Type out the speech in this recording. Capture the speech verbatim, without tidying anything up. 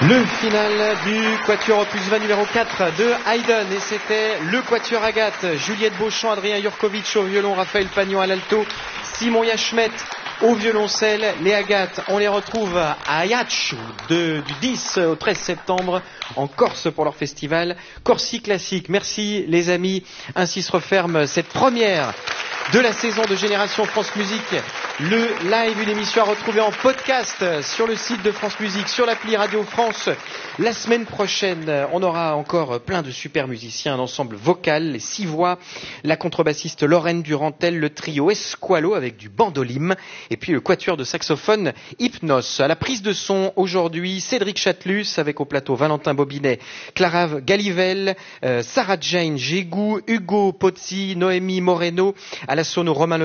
Le final du Quatuor Opus vingt numéro quatre de Haydn, et c'était le Quatuor Agathe, Juliette Beauchamp, Adrien Jurkovic au violon, Raphaël Pagnon à l'alto, Simon Yachmet au violoncelle. Les Agates, on les retrouve à Ajaccio de, du dix au treize septembre en Corse pour leur festival Corsi Classique. Merci les amis, ainsi se referme cette première de la saison de Génération France Musique. Le live, une émission à retrouver en podcast sur le site de France Musique, sur l'appli Radio France. La semaine prochaine, on aura encore plein de super musiciens, un ensemble vocal, les six voix, la contrebassiste Lorraine Durantel, le trio Esqualo avec du bandolim, et puis le quatuor de saxophone Hypnos. À la prise de son aujourd'hui, Cédric Chatelus avec au plateau Valentin Bobinet, Clara Galivelle, euh, Sarah Jane Gégou, Hugo Pozzi, Noémie Moreno, à la sono Romain